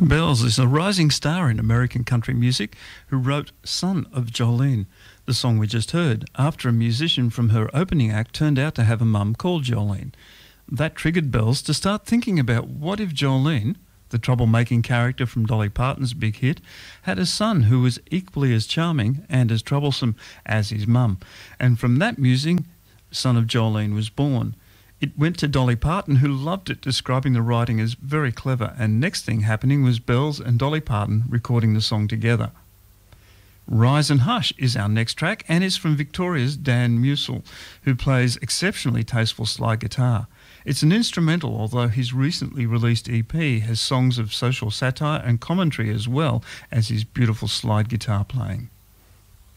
Bells is a rising star in American country music who wrote Son of Jolene, the song we just heard, after a musician from her opening act turned out to have a mum called Jolene. That triggered Bells to start thinking about what if Jolene, the troublemaking character from Dolly Parton's big hit, had a son who was equally as charming and as troublesome as his mum. And from that musing, Son of Jolene was born. It went to Dolly Parton, who loved it, describing the writing as very clever, and next thing happening was Bells and Dolly Parton recording the song together. Rise and Hush is our next track, and is from Victoria's Dan Musil, who plays exceptionally tasteful slide guitar. It's an instrumental, although his recently released EP has songs of social satire and commentary as well as his beautiful slide guitar playing.